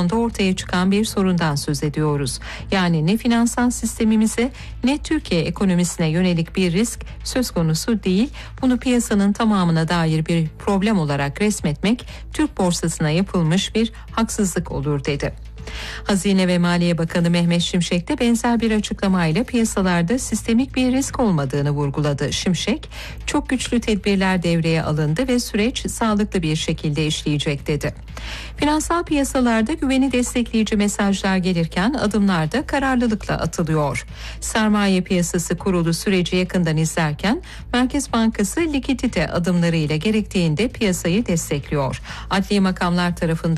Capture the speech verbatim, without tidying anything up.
sonda ortaya çıkan bir sorundan söz ediyoruz. Yani ne finansal sistemimize ne Türkiye ekonomisine yönelik bir risk söz konusu değil. Bunu piyasanın tamamına dair bir problem olarak resmetmek Türk borsasına yapılmış bir haksızlık olur dedi. Hazine ve Maliye Bakanı Mehmet Şimşek de benzer bir açıklamayla piyasalarda sistemik bir risk olmadığını vurguladı. Şimşek, çok güçlü tedbirler devreye alındı ve süreç sağlıklı bir şekilde işleyecek dedi. Finansal piyasalarda güveni destekleyici mesajlar gelirken adımlar da kararlılıkla atılıyor. Sermaye Piyasası Kurulu süreci yakından izlerken Merkez Bankası likidite adımlarıyla gerektiğinde piyasayı destekliyor. Adli makamlar tarafından